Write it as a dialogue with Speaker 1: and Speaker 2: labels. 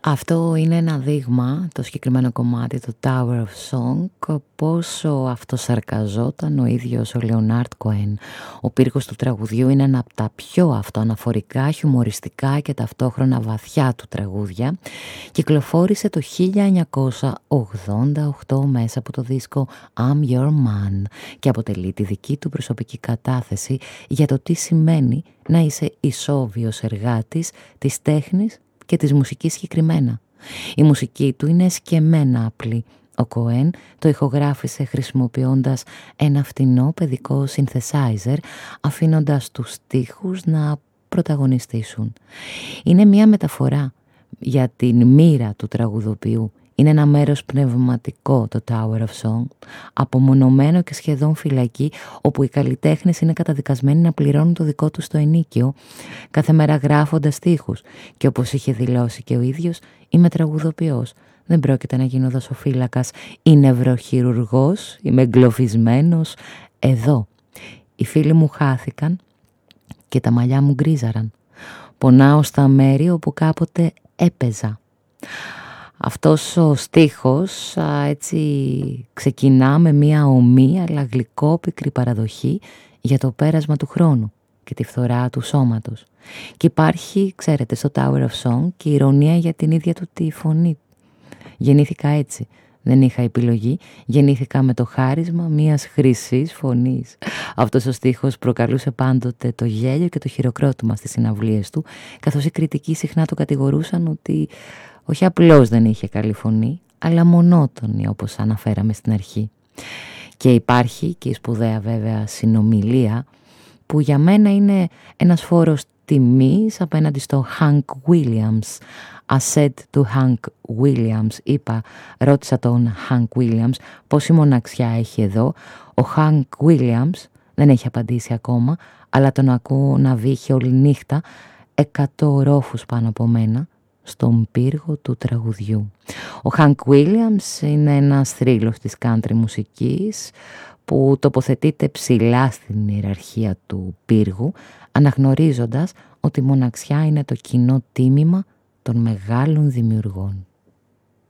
Speaker 1: Αυτό είναι ένα δείγμα, το συγκεκριμένο κομμάτι, το Tower of Song, πόσο αυτοσαρκαζόταν ο ίδιος ο Λεωνάρντ Κοέν. Ο πύργος του τραγουδιού είναι ένα από τα πιο αυτοαναφορικά, χιουμοριστικά και ταυτόχρονα βαθιά του τραγούδια. Κυκλοφόρησε το 1988 μέσα από το δίσκο I'm Your Man και αποτελεί τη δική του προσωπική κατάθεση για το τι σημαίνει να είσαι ισόβιος εργάτης της τέχνης και της μουσικής συγκεκριμένα. Η μουσική του είναι σκεμμένα απλή. Ο Κοέν το ηχογράφησε χρησιμοποιώντας ένα φτηνό παιδικό synthesizer, αφήνοντας τους στίχους να πρωταγωνιστήσουν. Είναι μια μεταφορά για την μοίρα του τραγουδοποιού. Είναι ένα μέρος πνευματικό το Tower of Song, απομονωμένο και σχεδόν φυλακή, όπου οι καλλιτέχνες είναι καταδικασμένοι να πληρώνουν το δικό τους το ενίκιο, κάθε μέρα γράφοντας στίχους. Και όπως είχε δηλώσει και ο ίδιος, είμαι τραγουδοποιός. Δεν πρόκειται να γίνω δασοφύλακας ή νευροχειρουργός, είμαι εγκλωβισμένος εδώ. Οι φίλοι μου χάθηκαν και τα μαλλιά μου γκρίζαραν. Πονάω στα μέρη όπου κάποτε έπαιζα. Αυτός ο στίχος έτσι ξεκινά με μια ομή αλλά γλυκόπικρη παραδοχή για το πέρασμα του χρόνου και τη φθορά του σώματος. Και υπάρχει, ξέρετε, στο Tower of Song και η ηρωνία για την ίδια του τη φωνή. Γεννήθηκα έτσι. Δεν είχα επιλογή. Γεννήθηκα με το χάρισμα μιας χρυσής φωνής. Αυτός ο στίχος προκαλούσε πάντοτε το γέλιο και το χειροκρότημα στις συναυλίες του, καθώς οι κριτικοί συχνά το κατηγορούσαν ότι όχι απλώς δεν είχε καλή φωνή, αλλά μονότονη, όπως αναφέραμε στην αρχή. Και υπάρχει και η σπουδαία βέβαια συνομιλία, που για μένα είναι ένας φόρος τιμής απέναντι στο Hank Williams. I said to Hank Williams, ρώτησα τον Hank Williams πόση μοναξιά έχει εδώ. Ο Hank Williams δεν έχει απαντήσει ακόμα, αλλά τον ακούω να βύχει όλη νύχτα 100 ορόφους πάνω από μένα στον πύργο του τραγουδιού. Ο Hank Williams είναι ένας θρύλος της country μουσικής που τοποθετείται ψηλά στην ιεραρχία του πύργου, αναγνωρίζοντας ότι η μοναξιά είναι το κοινό τίμημα των μεγάλων δημιουργών.